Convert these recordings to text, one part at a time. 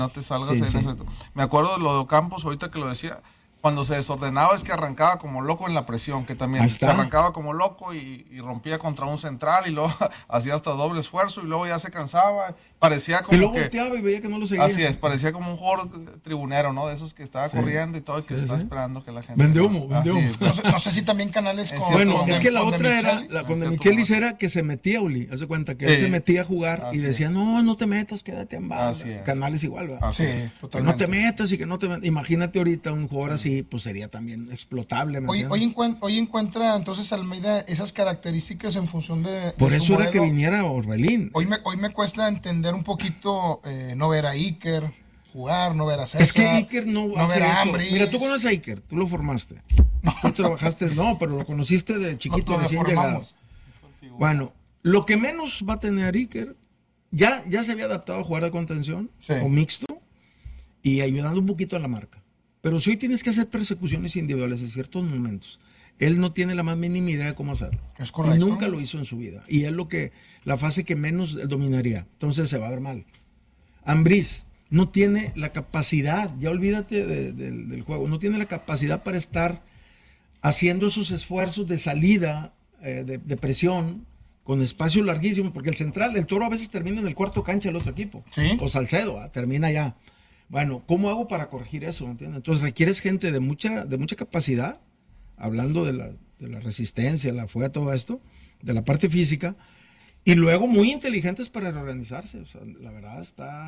no te salgas Sí, en sí. ese. Me acuerdo de lo de Ocampos, ahorita que lo decía, cuando se desordenaba es que arrancaba como loco en la presión, que también Ahí se está. arrancaba como loco y rompía contra un central y luego hacía hasta doble esfuerzo y luego ya se cansaba, parecía Y como luego que... volteaba y veía que no lo seguía. Así es, parecía como un jugador tribunero, ¿no? De esos que estaba Sí. corriendo y todo y que Sí, está sí. esperando que la gente... Vende humo, vende Así humo. es. No sé si también canales Es con... cierto, Bueno, con es que la con otra era, Micheli. con de cierto Michelis momento. era que se metía, Uli, haz de cuenta que él Sí. se metía a jugar y Así decía, no te metas, quédate en banda. Así es. Canales igual, ¿verdad? Así Sí, es. Que no totalmente. te metas y que no te metas. Imagínate ahorita un jugador así, pues sería también explotable. ¿me entiendes? Hoy encuentra entonces Almeida esas características en función de Por de su eso era que modelo. viniera Orbelín. Hoy me cuesta entender un poquito no ver a Iker jugar, no ver a César. Es que Iker no hace ver a eso. Ambris. Mira, tú conoces a Iker, tú lo formaste. Tú trabajaste, no, pero lo conociste de chiquito, Lo recién llegado. reformamos. Bueno, lo que menos va a tener Iker, ya se había adaptado a jugar de contención Sí. o mixto y ayudando un poquito a la marca. Pero si hoy tienes que hacer persecuciones individuales en ciertos momentos, él no tiene la más mínima idea de cómo hacerlo. Es correcto. Y nunca lo hizo en su vida. Y es la fase que menos dominaría. Entonces se va a ver mal. Ambriz no tiene la capacidad, ya olvídate del juego, no tiene la capacidad para estar haciendo esos esfuerzos de salida, de presión, con espacio larguísimo, porque el Toro a veces termina en el cuarto cancha del otro equipo. Sí. O Salcedo, termina ya. Bueno, ¿cómo hago para corregir eso? ¿Entiendes? Entonces requieres gente de mucha capacidad, hablando de la resistencia, la fuerza, todo esto, de la parte física, y luego muy inteligentes para reorganizarse. O sea, la verdad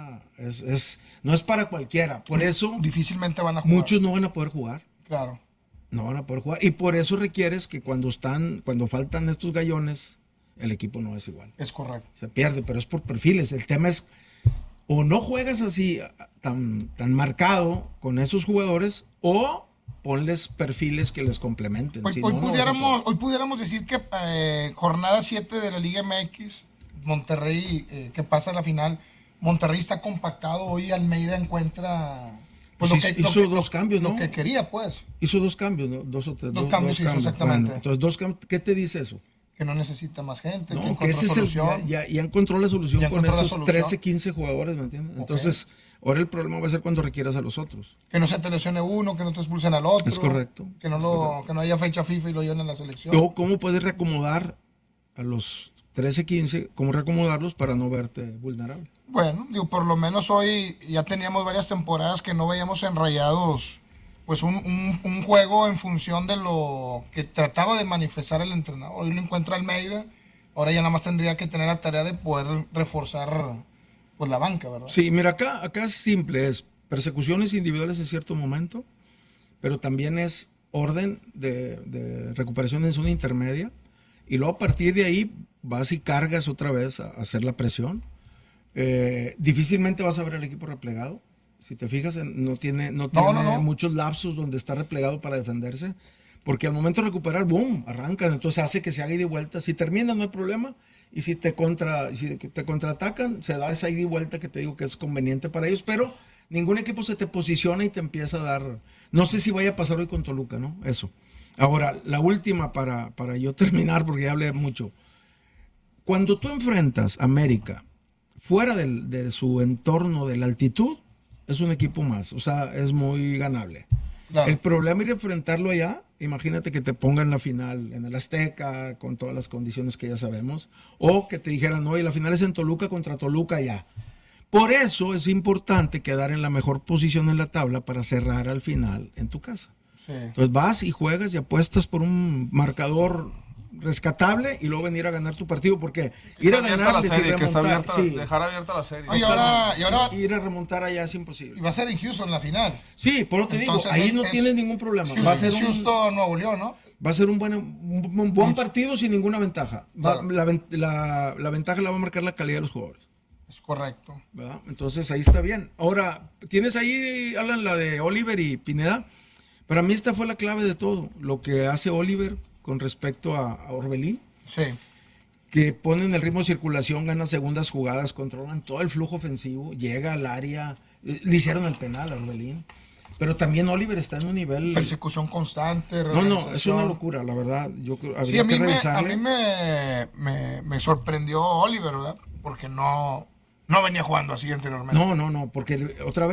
no es para cualquiera. Por eso Difícilmente van a jugar. muchos no van a poder jugar. Claro. No van a poder jugar. Y por eso requieres que cuando faltan estos gallones, el equipo no es igual. Es correcto. Se pierde, pero es por perfiles. El tema es, o no juegas así tan marcado con esos jugadores, o ponles perfiles que les complementen. Hoy, Si hoy no, no vas a poder. hoy pudiéramos decir que jornada 7 de la Liga MX, Monterrey, que pasa a la final, Monterrey está compactado, hoy Almeida encuentra... Pues hizo dos cambios, ¿no? Lo que quería, pues, Hizo dos cambios, ¿no? Dos o tres. Dos cambios hizo, exactamente. Bueno, entonces, ¿qué te dice eso? que no necesita más gente, que No, que encontró ese es solución. ya encontró la solución Ya con encontró la esos solución. 13, 15 jugadores, ¿me entiendes? Ok. Entonces, ahora el problema va a ser cuando requieras a los otros. Que no se te lesione uno, que no te expulsen al otro. Es correcto. Que no haya fecha FIFA y lo lleven a la selección. O cómo puedes reacomodar a los 13, 15, cómo reacomodarlos para no verte vulnerable. Bueno, digo, por lo menos hoy ya teníamos varias temporadas que no veíamos en Rayados pues un juego en función de lo que trataba de manifestar el entrenador. Hoy lo encuentra Almeida, ahora ya nada más tendría que tener la tarea de poder reforzar pues la banca, ¿verdad? Sí, mira, acá es simple, es persecuciones individuales en cierto momento, pero también es orden de recuperación en zona intermedia, y luego a partir de ahí vas y cargas otra vez a hacer la presión. Difícilmente vas a ver al equipo replegado. Si te fijas, no tiene muchos lapsos donde está replegado para defenderse, porque al momento de recuperar, boom, arrancan, entonces hace que se haga ida y vuelta. Si termina, no hay problema, y si te contraatacan, se da esa ida y vuelta que te digo que es conveniente para ellos, pero ningún equipo se te posiciona y te empieza a dar. No sé si vaya a pasar hoy con Toluca, ¿no? Eso. Ahora, la última para yo terminar, porque ya hablé mucho. Cuando tú enfrentas a América fuera de su entorno de la altitud, es un equipo más, o sea, es muy ganable. Claro. El problema es enfrentarlo allá. Imagínate que te pongan la final en el Azteca con todas las condiciones que ya sabemos, o que te dijeran, oye, la final es en Toluca contra Toluca allá. Por eso es importante quedar en la mejor posición en la tabla para cerrar al final en tu casa. Sí. Entonces vas y juegas y apuestas por un marcador rescatable y luego venir a ganar tu partido, porque ir a ganar la serie, que está abierta, dejar abierta la serie. Oye, y ahora ir a remontar allá es imposible. y va a ser en Houston la final. Sí, por lo que te digo, Entonces, ahí no es tienes ningún problema. Houston, Va a ser Houston, Nuevo León, ¿no? va a ser un buen partido sin ninguna ventaja. Claro. La ventaja la va a marcar la calidad de los jugadores, Es correcto. ¿verdad? Entonces ahí está bien. Ahora, tienes ahí, Alan, la de Oliver y Pineda. Para mí esta fue la clave de todo. Lo que hace Oliver con respecto a Orbelín, Sí. que ponen el ritmo de circulación, ganan segundas jugadas, controlan todo el flujo ofensivo, llega al área, le hicieron el penal a Orbelín. Pero también Oliver está en un nivel... Persecución constante. No, es una locura, la verdad. Yo creo Sí, habría a mí, que a revisarle. mí me sorprendió Oliver, ¿verdad? Porque no No venía jugando así anteriormente. No, porque otra vez